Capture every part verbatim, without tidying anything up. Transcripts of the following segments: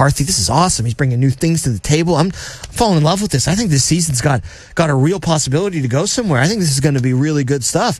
McCarthy. This is awesome. He's bringing new things to the table. I'm, I'm falling in love with this. I think this season's got, got a real possibility to go somewhere. I think this is going to be really good stuff.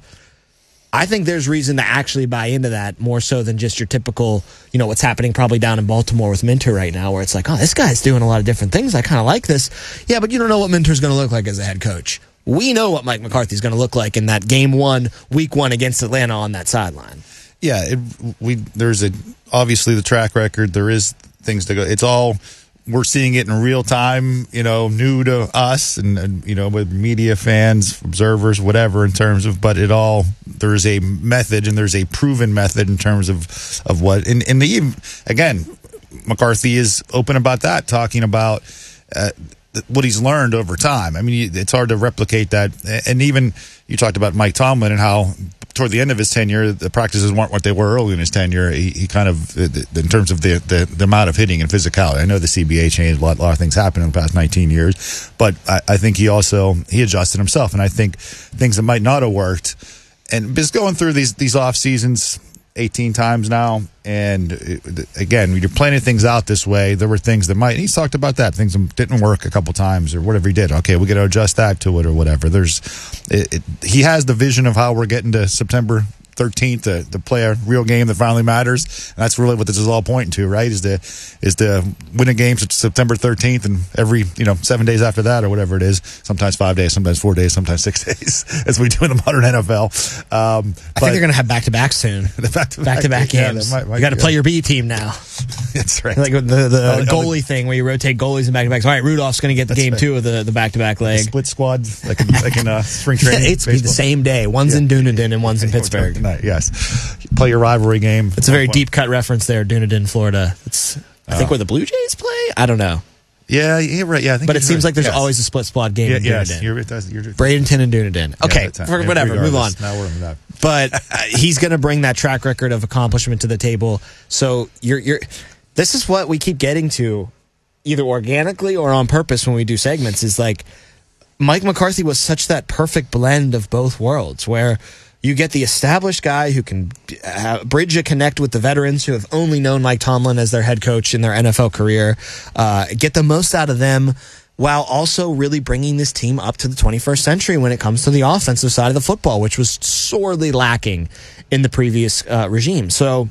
I think there's reason to actually buy into that more so than just your typical, you know, what's happening probably down in Baltimore with Minter right now, where it's like, oh, this guy's doing a lot of different things. I kind of like this. Yeah, but you don't know what Minter's going to look like as a head coach. We know what Mike McCarthy's going to look like in that game one, week one against Atlanta on that sideline. Yeah, it, we there's a obviously the track record. There is things to go. It's all we're seeing it in real time. You know, new to us, and, and you know, with media, fans, observers, whatever. In terms of, but it all there's a method and there's a proven method in terms of of what. And and the again, McCarthy is open about that, talking about. Uh, what he's learned over time. I mean, it's hard to replicate that. And even you talked about Mike Tomlin and how toward the end of his tenure, the practices weren't what they were early in his tenure. He, he kind of, in terms of the, the, the amount of hitting and physicality. I know the C B A changed a lot, a lot of things happened in the past nineteen years, but I, I think he also, he adjusted himself. And I think things that might not have worked, and just going through these, these off seasons, eighteen times now, and again, you're planning things out this way. There were things that might, he's talked about that, things that didn't work a couple times or whatever he did. Okay, we got to adjust that to it or whatever. There's, it, it, he has the vision of how we're getting to September thirteenth to, to play a real game that finally matters. And that's really what this is all pointing to, right? Is to is to win a game September thirteenth, and every you know seven days after that or whatever it is. Sometimes five days, sometimes four days, sometimes six days, as we do in the modern N F L. Um, I think they're going to have back to back soon. The back to back, back games. Yeah, might, might, you got to play your B team now. That's right. Like the the oh, goalie the, thing where you rotate goalies and back to backs. All right, Rudolph's going to get the game right. two of the the back to back leg. The split squad, like in, like in uh, spring training. It's be the same day. One's yeah. in Dunedin and one's in Pittsburgh. Tonight, yes. Play your rivalry game. It's a very deep cut reference there, Dunedin, Florida. It's I think uh, where the Blue Jays play. I don't know. Yeah, you're right. Yeah, I think but it seems right. like there's yes. always a split squad game yeah, in yes. Dunedin. You're, it does, you're, Bradenton and Dunedin. Okay, yeah, for, whatever. Move on. Now we're on that. But uh, he's going to bring that track record of accomplishment to the table. So you're you're. This is what we keep getting to, either organically or on purpose when we do segments. Is like Mike McCarthy was such that perfect blend of both worlds, where you get the established guy who can uh, bridge a connect with the veterans who have only known Mike Tomlin as their head coach in their N F L career, uh, get the most out of them, while also really bringing this team up to the twenty-first century when it comes to the offensive side of the football, which was sorely lacking in the previous uh, regime. So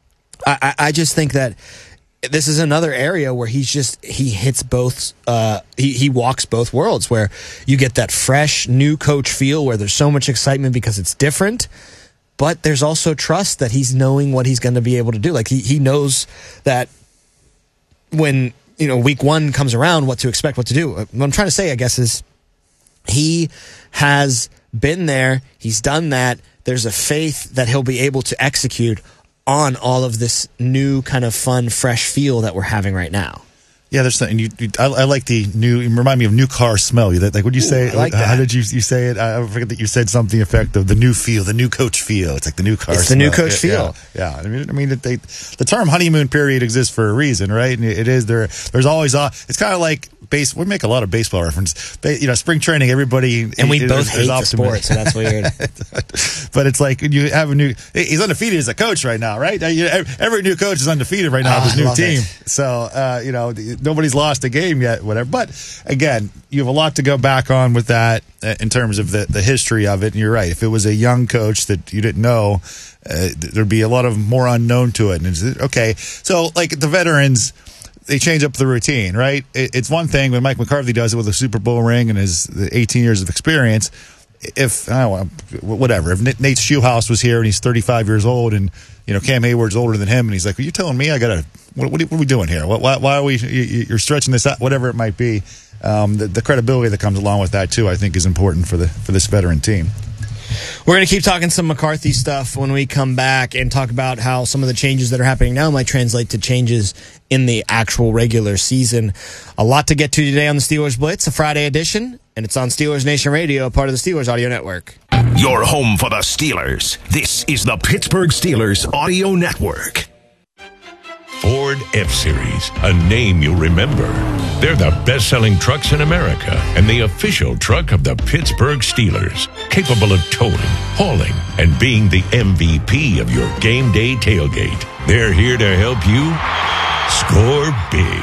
I, I just think that this is another area where he's just he hits both uh he, he walks both worlds, where you get that fresh new coach feel where there's so much excitement because it's different, but there's also trust that he's knowing what he's going to be able to do. Like he, he knows that when you know week one comes around, what to expect, what to do. What I'm trying to say, I guess, is he has been there, he's done that. There's a faith that he'll be able to execute on all of this new kind of fun, fresh feel that we're having right now. Yeah, there's something. You, you, I, I like the new. You remind me of new car smell. You like? Would you say? Ooh, I like that. How did you you say it? I forget that you said something effective. The new feel, the new coach feel. It's like the new car. It's smell. the new coach yeah, feel. Yeah, yeah. I mean, I mean, they, the term honeymoon period exists for a reason, right? And it is there. There's always. It's kind of like base. We make a lot of baseball reference. You know, spring training. Everybody and we it, both hate the optimism. sport, so that's weird. But it's like you have a new. He's undefeated as a coach right now, right? Every new coach is undefeated right now oh, with his new team. It. So uh, you know, nobody's lost a game yet, whatever. But again, you have a lot to go back on with that in terms of the, the history of it. And you're right. If it was a young coach that you didn't know, uh, there'd be a lot of more unknown to it. And it's, okay, so like the veterans, they change up the routine, right? It, it's one thing when Mike McCarthy does it with a Super Bowl ring and his eighteen years of experience. If I don't know, whatever, if Nate Schulhouse was here and he's thirty-five years old and you know Cam Hayward's older than him and he's like, are you telling me I got to? What, what, are we doing here? Why, why are we? You're stretching this out, whatever it might be. Um, the, the credibility that comes along with that too, I think, is important for the for this veteran team. We're going to keep talking some McCarthy stuff when we come back and talk about how some of the changes that are happening now might translate to changes in the actual regular season. A lot to get to today on the Steelers Blitz, a Friday edition, and it's on Steelers Nation Radio, part of the Steelers Audio Network. Your home for the Steelers. This is the Pittsburgh Steelers Audio Network. Ford F-Series, a name you'll remember. They're the best-selling trucks in America and the official truck of the Pittsburgh Steelers, capable of towing, hauling, and being the M V P of your game day tailgate. They're here to help you score big.